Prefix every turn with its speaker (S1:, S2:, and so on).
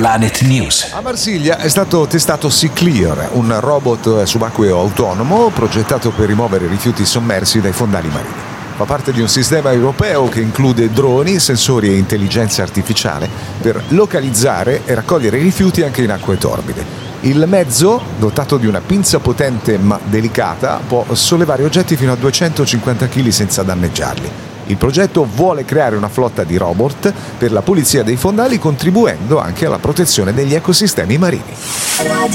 S1: Planet News.
S2: A Marsiglia è stato testato Sea Clear, un robot subacqueo autonomo progettato per rimuovere rifiuti sommersi dai fondali marini. Fa parte di un sistema europeo che include droni, sensori e intelligenza artificiale per localizzare e raccogliere i rifiuti anche in acque torbide. Il mezzo, dotato di una pinza potente ma delicata, può sollevare oggetti fino a 250 kg senza danneggiarli. Il progetto vuole creare una flotta di robot per la pulizia dei fondali, contribuendo anche alla protezione degli ecosistemi marini.